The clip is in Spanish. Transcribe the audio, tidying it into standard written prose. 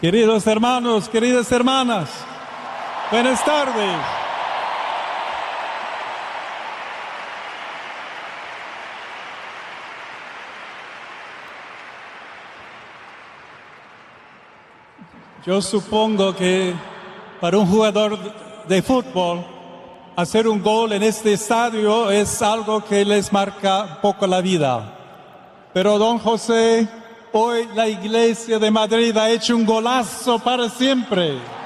Queridos hermanos, queridas hermanas, buenas tardes. Yo supongo que para un jugador de fútbol, hacer un gol en este estadio es algo que les marca un poco la vida. Pero don José, hoy la Iglesia de Madrid ha hecho un golazo para siempre.